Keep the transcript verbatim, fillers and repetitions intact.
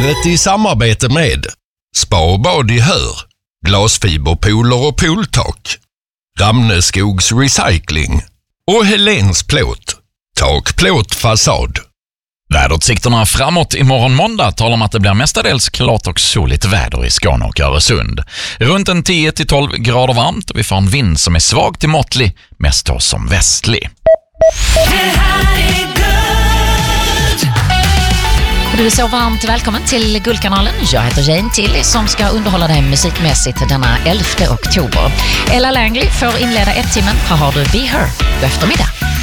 vädret i samarbete med Spa och bad i Hör, glasfiberpooler och pooltak, Ramneskogs Recycling och Helens plåt, tak, plåt, fasad. Väderutsikterna framåt imorgon måndag talar om att det blir mestadels klart och soligt väder i Skåne och Öresund. Runt en tio till tolv grader varmt och vi får en vind som är svag till måttlig, mest då som västlig. Det här är Guld. Du är så varmt välkommen till Guldkanalen. Jag heter Jane Tilly som ska underhålla dig musikmässigt denna elfte oktober. Ella Langley får inleda ett timmen. Här har du Be Her på eftermiddag.